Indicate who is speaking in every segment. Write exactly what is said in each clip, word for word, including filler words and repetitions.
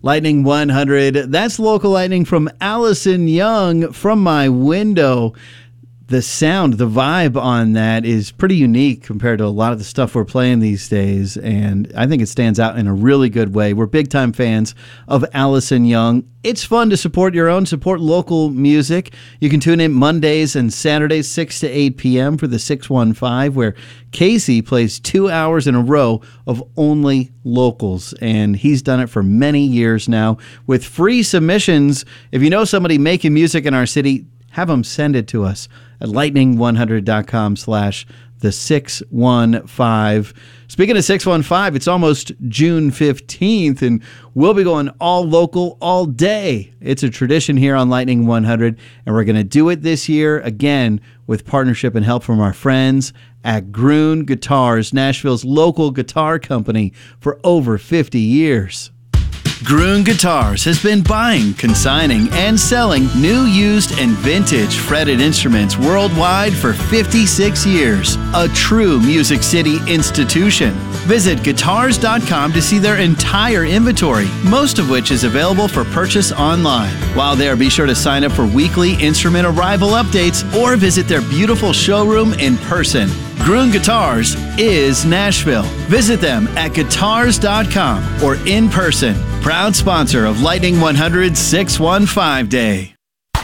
Speaker 1: Lightning one hundred. That's local lightning from Allison Young, From My Window. The sound, the vibe on that is pretty unique compared to a lot of the stuff we're playing these days, and I think it stands out in a really good way. We're big-time fans of Allison Young. It's fun to support your own, support local music. You can tune in Mondays and Saturdays, six to eight p.m. for the six one five, where Casey plays two hours in a row of only locals, and he's done it for many years now with free submissions. If you know somebody making music in our city, have them send it to us at lightning one hundred dot com slash the six one five. Speaking of six one five, it's almost June fifteenth, and we'll be going all local all day. It's a tradition here on Lightning one hundred, and we're going to do it this year again with partnership and help from our friends at Groon Guitars, Nashville's local guitar company for over fifty years. Groon Guitars has been buying, consigning, and selling new, used, and vintage fretted instruments worldwide for fifty-six years. A true Music City institution. Visit guitars dot com to see their entire inventory, most of which is available for purchase online. While there, be sure to sign up for weekly instrument arrival updates or visit their beautiful showroom in person. Groon Guitars is Nashville. Visit them at guitars dot com or in person. Proud sponsor of Lightning one hundred six one five Day.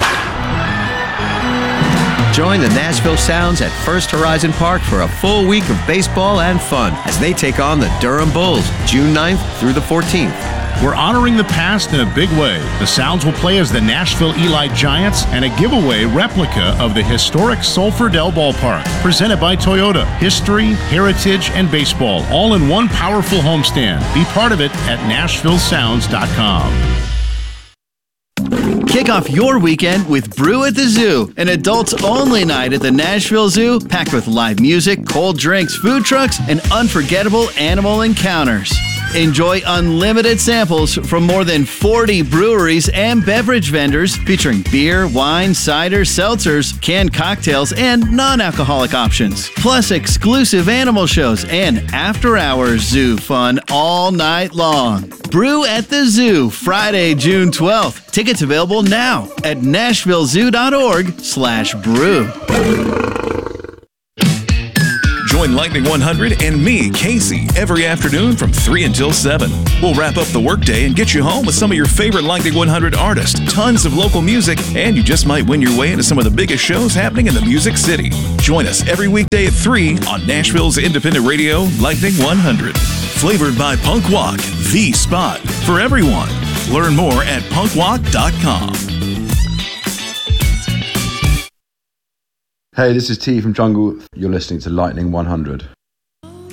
Speaker 2: Join the Nashville Sounds at First Horizon Park for a full week of baseball and fun as they take on the Durham Bulls, June ninth through the fourteenth.
Speaker 3: We're honoring the past in a big way. The Sounds will play as the Nashville Eli Giants and a giveaway replica of the historic Sulphur Dell Ballpark, presented by Toyota. History, heritage, and baseball, all in one powerful homestand. Be part of it at nashville sounds dot com.
Speaker 1: Kick off your weekend with Brew at the Zoo, an adults-only night at the Nashville Zoo, packed with live music, cold drinks, food trucks, and unforgettable animal encounters. Enjoy unlimited samples from more than forty breweries and beverage vendors featuring beer, wine, cider, seltzers, canned cocktails, and non-alcoholic options. Plus exclusive animal shows and after-hours zoo fun all night long. Brew at the Zoo, Friday, June twelfth. Tickets available now at nashville zoo dot org slash brew.
Speaker 4: Join Lightning one hundred and me, Casey, every afternoon from three until seven. We'll wrap up the workday and get you home with some of your favorite Lightning one hundred artists, tons of local music, and you just might win your way into some of the biggest shows happening in the Music City. Join us every weekday at three on Nashville's independent radio, Lightning one hundred. Flavored by Punk Walk, the spot for everyone. Learn more at punk walk dot com.
Speaker 5: Hey, this is T from Jungle. You're listening to Lightning one hundred.